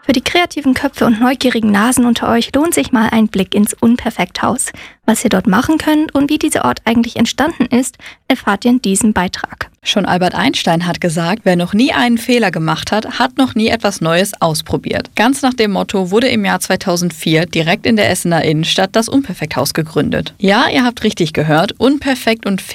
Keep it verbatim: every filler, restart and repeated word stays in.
Für die kreativen Köpfe und neugierigen Nasen unter euch lohnt sich mal ein Blick ins Unperfekthaus. Was ihr dort machen könnt und wie dieser Ort eigentlich entstanden ist, erfahrt ihr in diesem Beitrag. Schon Albert Einstein hat gesagt, wer noch nie einen Fehler gemacht hat, hat noch nie etwas Neues ausprobiert. Ganz nach dem Motto wurde im Jahr zweitausendvier direkt in der Essener Innenstadt das Unperfekthaus gegründet. Ja, ihr habt richtig gehört, unperfekt und